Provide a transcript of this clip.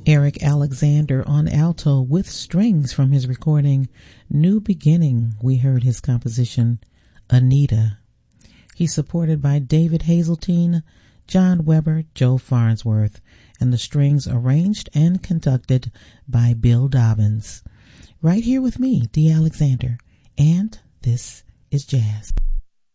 Eric Alexander on alto with strings from his recording New Beginning. We heard his composition Anita. He's supported by David Hazeltine, John Weber, Joe Farnsworth, and the strings arranged and conducted by Bill Dobbins. Right here with me, Dee Alexander, and this is Jazz.